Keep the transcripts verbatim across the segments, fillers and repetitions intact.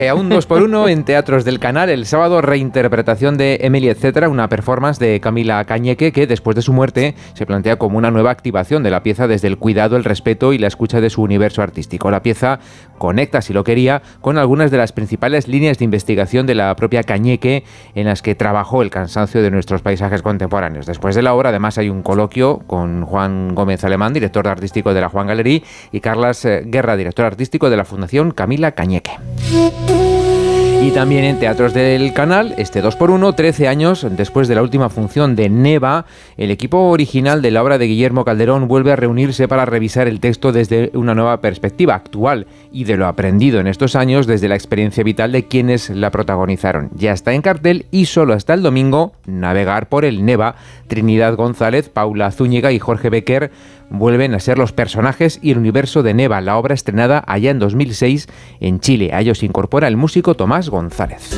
A un dos por uno en Teatros del Canal, el sábado, reinterpretación de Emily Etcétera, una performance de Camila Cañeque que después de su muerte se plantea como una nueva activación de la pieza desde el cuidado, el respeto y la escucha de su universo artístico. La pieza conecta, si lo quería, con algunas de las principales líneas de investigación de la propia Cañeque en las que trabajó el cansancio de nuestros paisajes contemporáneos. Después de la obra, además, hay un coloquio con Juan Gómez Alemán, director artístico de la Juan Galerí, y Carlas Guerra, director artístico de la Fundación Camila Cañeque. Y también en Teatros del Canal, este dos por uno, trece años después de la última función de Neva, el equipo original de la obra de Guillermo Calderón vuelve a reunirse para revisar el texto desde una nueva perspectiva actual y de lo aprendido en estos años desde la experiencia vital de quienes la protagonizaron. Ya está en cartel y solo hasta el domingo, Navegar por el Neva. Trinidad González, Paula Zúñiga y Jorge Becker vuelven a ser los personajes y el universo de Neva, la obra estrenada allá en dos mil seis en Chile. A ellos se incorpora el músico Tomás González.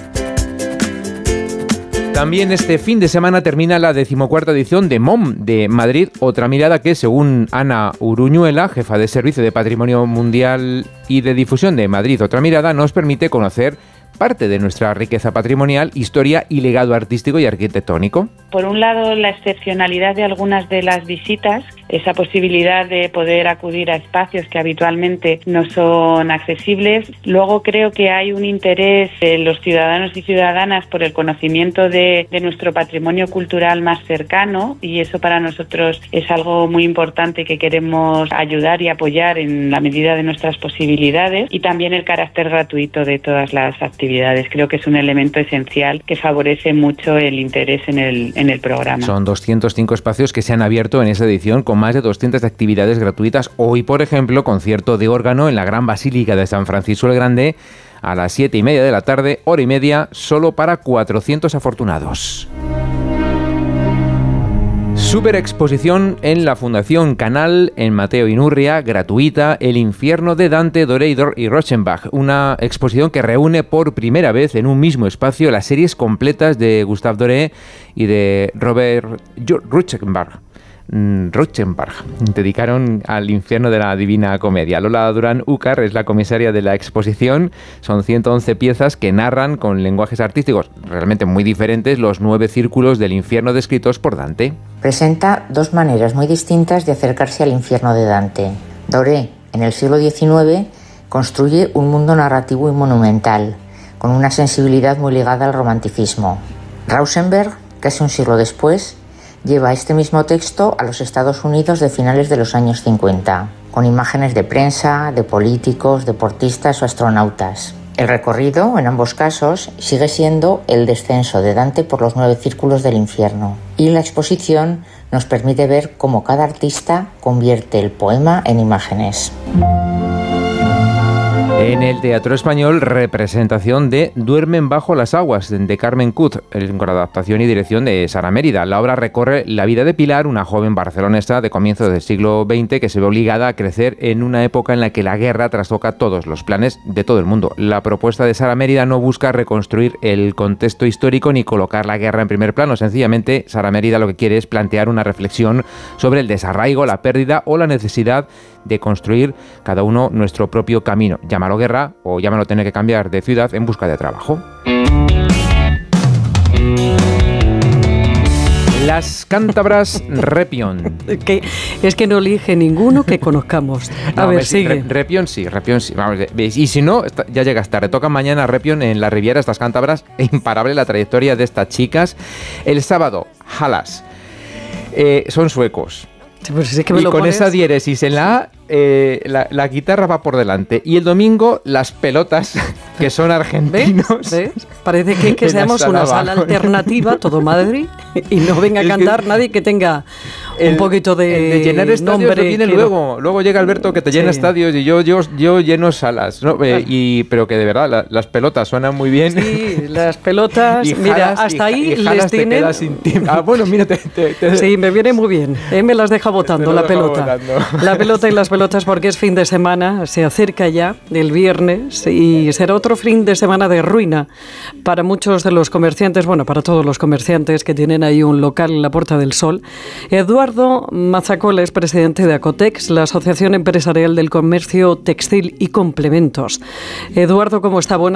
También este fin de semana termina la decimocuarta edición de M O M de Madrid, otra mirada que, según Ana Uruñuela, jefa de Servicio de Patrimonio Mundial y de Difusión de Madrid, otra mirada, nos permite conocer parte de nuestra riqueza patrimonial, historia y legado artístico y arquitectónico. Por un lado, la excepcionalidad de algunas de las visitas, esa posibilidad de poder acudir a espacios que habitualmente no son accesibles. Luego creo que hay un interés de los ciudadanos y ciudadanas por el conocimiento de, de nuestro patrimonio cultural más cercano, y eso para nosotros es algo muy importante que queremos ayudar y apoyar en la medida de nuestras posibilidades, y también el carácter gratuito de todas las actividades. Creo que es un elemento esencial que favorece mucho el interés en el, en el programa. Son doscientos cinco espacios que se han abierto en esta edición con más de doscientas actividades gratuitas. Hoy, por ejemplo, concierto de órgano en la Gran Basílica de San Francisco el Grande a las siete y media de la tarde, hora y media, solo para cuatrocientos afortunados. Superexposición en la Fundación Canal en Mateo Inurria, gratuita, El infierno de Dante, Doré y Rauschenbach, una exposición que reúne por primera vez en un mismo espacio las series completas de Gustave Doré y de Robert Rauschenbach. Rauschenbach, dedicaron al infierno de la Divina Comedia. Lola Durán Úcar es la comisaria de la exposición. Son ciento once piezas que narran con lenguajes artísticos realmente muy diferentes los nueve círculos del infierno descritos por Dante. Presenta dos maneras muy distintas de acercarse al infierno de Dante. Doré, en el siglo diecinueve, construye un mundo narrativo y monumental, con una sensibilidad muy ligada al romanticismo. Rauschenbach, casi un siglo después, lleva este mismo texto a los Estados Unidos de finales de los años cincuenta, con imágenes de prensa, de políticos, deportistas o astronautas. El recorrido, en ambos casos, sigue siendo el descenso de Dante por los nueve círculos del infierno, y la exposición nos permite ver cómo cada artista convierte el poema en imágenes. En el Teatro Español, representación de Duermen bajo las aguas, de Carmen Cut, con adaptación y dirección de Sara Mérida. La obra recorre la vida de Pilar, una joven barcelonesa de comienzos del siglo veinte que se ve obligada a crecer en una época en la que la guerra trastoca todos los planes de todo el mundo. La propuesta de Sara Mérida no busca reconstruir el contexto histórico ni colocar la guerra en primer plano. Sencillamente, Sara Mérida lo que quiere es plantear una reflexión sobre el desarraigo, la pérdida o la necesidad de construir cada uno nuestro propio camino. Llámalo guerra o llámalo tener que cambiar de ciudad en busca de trabajo. Las cántabras Repion. Que es que no elige ninguno que conozcamos. A no, ver, me, sigue. Repion sí, Repion sí. Vamos, y si no, ya llegas tarde. Toca mañana Repion en la Riviera, estas cántabras. Imparable la trayectoria de estas chicas. El sábado, Halas. Eh, son suecos. Sí, pues es que me y lo con pones... esa diéresis en la A, eh, la, la guitarra va por delante. Y el domingo, las pelotas, que son argentinos. ¿Ves? ¿Ves? Parece que, que seamos una sala alternativa, todo Madrid, y no venga a cantar que nadie que tenga el, un poquito de, el de llenar estadios nombre. Lo viene que luego. No... Luego llega Alberto que te llena sí. estadios y yo, yo, yo lleno salas. ¿no? Eh, y, pero que de verdad, la, las pelotas suenan muy bien. Sí, las pelotas, y mira, jalas, hasta y, ahí y les tienen... Sin ah, bueno, mira, te, te, te... Sí, me viene muy bien. Eh, me las deja botando la pelota. Volando. La pelota y las pelotas porque es fin de semana, se acerca ya el viernes y será otro fin de semana de ruina para muchos de los comerciantes, bueno, para todos los comerciantes que tienen ahí un local en la Puerta del Sol. Eduardo Mazacola es presidente de Acotex, la Asociación Empresarial del Comercio Textil y Complementos. Eduardo, ¿cómo está? Buenas